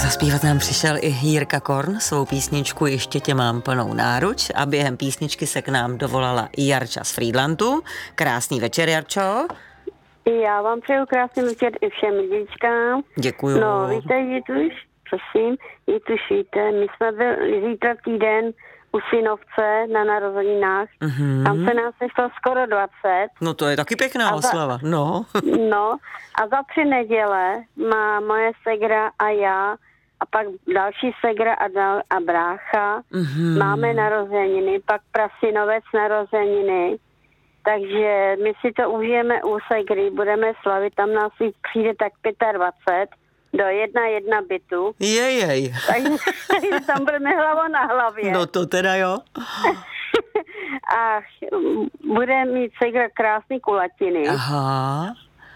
Zaspívat nám přišel i Jirka Korn, svou písničku Ještě tě mám plnou náruč a během písničky se k nám dovolala i Jarča z Frýdlantu. Krásný večer, Jarčo. Já vám přeju krásný večer i všem lidičkám. Děkuju. No, víte, Jituš, prosím, Jituš, víte, my jsme byli zítra týden u synovce na narozeninách. Mm-hmm. Tam se nás sešlo skoro 20. No to je taky pěkná oslava, no. No, a za 3 neděle má moje segra a já a pak další segra a brácha. Mm-hmm. Máme narozeniny, pak prasynovec narozeniny. Takže my si to užijeme u segry, budeme slavit, tam nás přijde tak 25 do 1 bytu. Jej. Takže tam budeme hlava na hlavě. No to teda jo. A bude mít segra krásný kulatiny. Aha.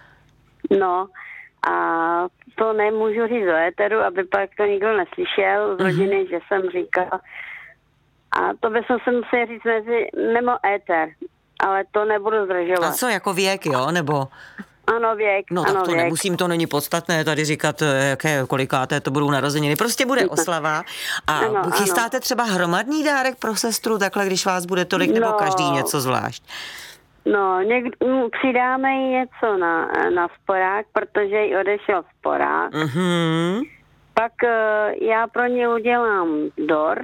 No a to nemůžu říct do éteru, aby pak to nikdo neslyšel z rodiny, že jsem říkala. A to bych se musel říct mimo éter, ale to nebudu zdržovat. A co, jako věk, jo, nebo... Ano, věk. No tak to nemusím, to není podstatné tady říkat, kolikáté to budou narozeniny. Prostě bude oslava. A chystáte třeba hromadný dárek pro sestru, takhle, když vás bude tolik, nebo každý něco zvlášť? No, přidáme jí něco na sporák, protože jí odešel sporák. Mm-hmm. Pak já pro ně udělám dort.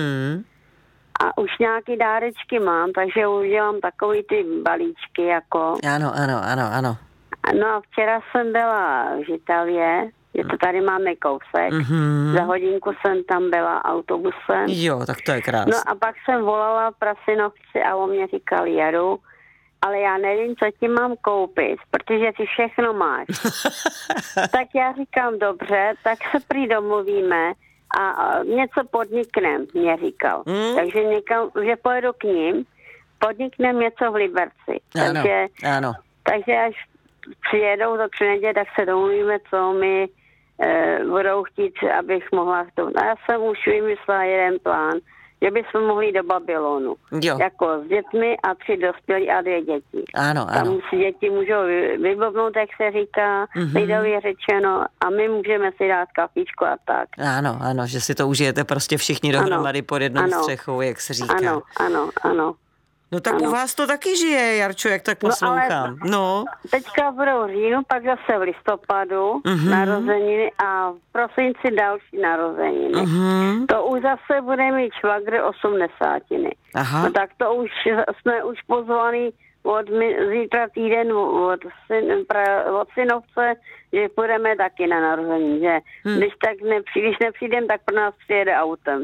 A už nějaký dárečky mám, takže udělám takový ty balíčky, jako... Ano. No a včera jsem byla v Žitavě, že to tady máme kousek. Mm-hmm. Za hodinku jsem tam byla autobusem. Jo, tak to je krásné. No a pak jsem volala Prasinovci a on mě říkal, Jaru, ale já nevím, co ti mám koupit, protože ty všechno máš. Tak já říkám, dobře, tak se prý domluvíme a něco podniknem, mě říkal. Takže někam, že pojedu k ním, podniknem něco v Liberci. Ano. Takže až přijedou za 3 neděle, tak se domluvíme, co mi budou chtít, abych mohla to. A já jsem už vymyslela jeden plán, že bychom mohli do Babylonu. Jo. Jako s dětmi a 3 dospělí a 2 děti. Ano. Tam si děti můžou vybobnout, jak se říká, lidově řečeno, a my můžeme si dát kafíčko a tak. Ano, že si to užijete prostě všichni dohromady pod jednou střechou, jak se říká. Ano. No tak u vás to taky žije, Jarčo, jak tak poslouchám. No. Teďka budou v říjnu, pak zase v listopadu narozeniny a v prosinci další narozeniny. To už zase bude mít švagr 80. Aha. No tak to už jsme už pozvaný zítra týden od synovce, že půjdeme taky na narozeniny. Že když nepřijdem, tak pro nás přijede autem.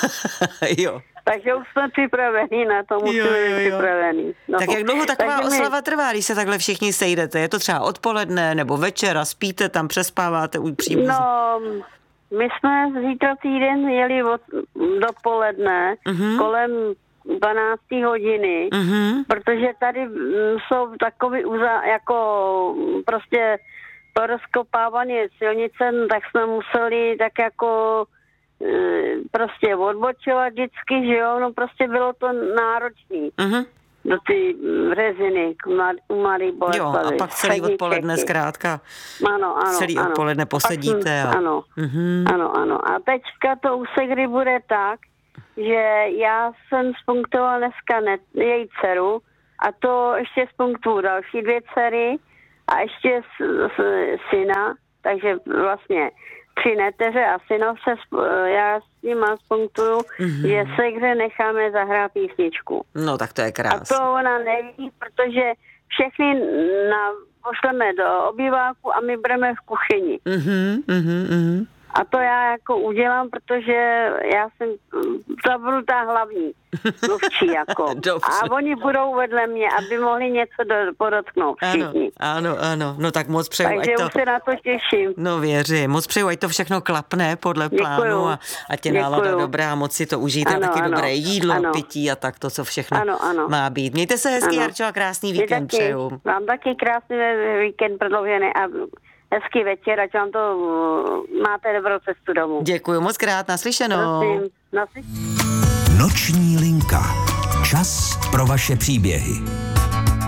Jo. Takže už jsme připraveni na to, musíme být připraveni. No. Tak jak dlouho taková oslava trvá, když se takhle všichni sejdete? Je to třeba odpoledne nebo večer a spíte tam, přespáváte u příbuzí? No, my jsme zítra týden jeli dopoledne kolem 12 hodiny, protože tady jsou takový jako prostě porozkopávané silnice, tak jsme museli tak jako prostě odbočovat vždycky, že jo, no prostě bylo to náročný. Do ty reziny u Malý Boleslavy. Jo, a pak celý odpoledne zkrátka. Ano. Celý odpoledne posedíte. Ano. A teďka to u segry bude tak, že já jsem spunktovala dneska její dceru a to ještě spunktuju další 2 dcery a ještě syna, takže vlastně 3 neteře a synovce, já s ním spunktuju, že segře necháme zahrát písničku. No tak to je krásné. A to ona neví, protože všechny pošleme do obýváku a my budeme v kuchyni. A to já jako udělám, protože já jsem budu ta hlavní mluvčí jako. A oni budou vedle mě, aby mohli něco podotknout všichni. Ano. No tak moc přeju. Takže už se na to těším. No věřím. Moc přeju, ať to všechno klapne podle plánu a ať je nálada dobrá, moc si to užijte a taky dobré jídlo, pití a tak to, co všechno má být. Mějte se hezky, Jarčo, a krásný víkend přeju. Mám taky krásný víkend prodloužený a hezký večer, ať vám to máte dobrou cestu domů. Děkuji moc krát, naslyšenou. Prosím, Noční linka. Čas pro vaše příběhy.